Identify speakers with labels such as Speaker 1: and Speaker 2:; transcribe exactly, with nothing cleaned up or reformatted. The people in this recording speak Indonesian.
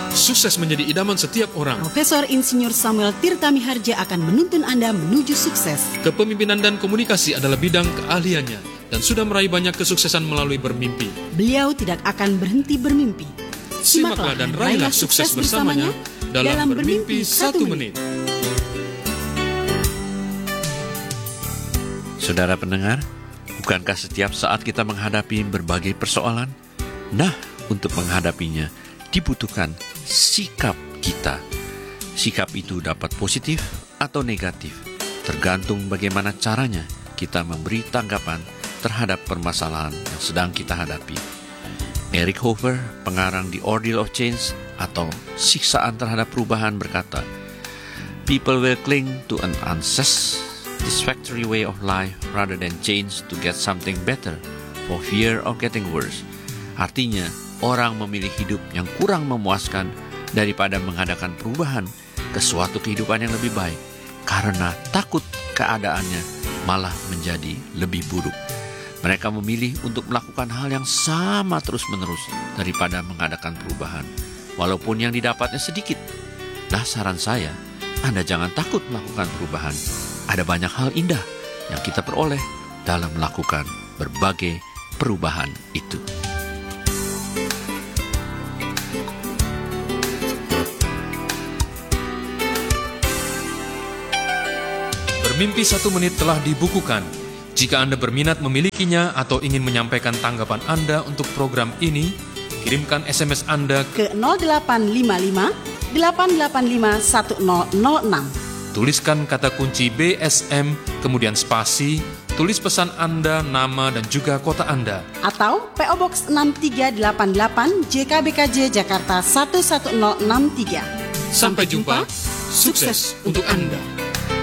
Speaker 1: Sukses menjadi idaman setiap orang.
Speaker 2: Profesor Insinyur Samuel Tirta Miharja akan menuntun Anda menuju sukses.
Speaker 1: Kepemimpinan dan komunikasi adalah bidang keahliannya dan sudah meraih banyak kesuksesan melalui bermimpi.
Speaker 2: Beliau tidak akan berhenti bermimpi.
Speaker 1: Simaklah dan raihlah sukses bersamanya dalam Bermimpi Satu Menit.
Speaker 3: Saudara pendengar, bukankah setiap saat kita menghadapi berbagai persoalan? Nah, untuk menghadapinya dibutuhkan sikap kita. Sikap itu dapat positif atau negatif, tergantung bagaimana caranya kita memberi tanggapan terhadap permasalahan yang sedang kita hadapi. Eric Hoffer, pengarang The Ordeal of Change atau siksaan terhadap perubahan berkata, "People will cling to an unsatisfactory way of life rather than change to get something better for fear of getting worse." Artinya, orang memilih hidup yang kurang memuaskan daripada mengadakan perubahan ke suatu kehidupan yang lebih baik karena takut keadaannya malah menjadi lebih buruk. Mereka memilih untuk melakukan hal yang sama terus-menerus daripada mengadakan perubahan, walaupun yang didapatnya sedikit. Nah, saran saya, Anda jangan takut melakukan perubahan. Ada banyak hal indah yang kita peroleh dalam melakukan berbagai perubahan itu.
Speaker 1: Bermimpi Satu Menit telah dibukukan. Jika Anda berminat memilikinya atau ingin menyampaikan tanggapan Anda untuk program ini, kirimkan S M S Anda
Speaker 2: ke nol delapan lima lima delapan delapan lima satu nol nol enam.
Speaker 1: Tuliskan kata kunci B S M, kemudian spasi, tulis pesan Anda, nama dan juga kota Anda.
Speaker 2: Atau P O Box enam tiga delapan delapan J K B K J Jakarta satu satu nol enam tiga.
Speaker 1: Sampai jumpa, sukses untuk Anda.